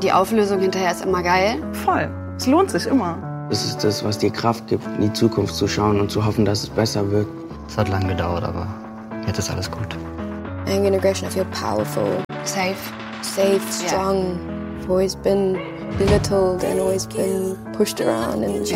Die Auflösung hinterher ist immer geil. Voll. Es lohnt sich immer. Das ist das, was dir Kraft gibt, in die Zukunft zu schauen und zu hoffen, dass es besser wird. Es hat lange gedauert, aber jetzt ist alles gut. Angry and aggression, I feel powerful. Safe. Safe, strong. I've always been belittled and always been pushed around and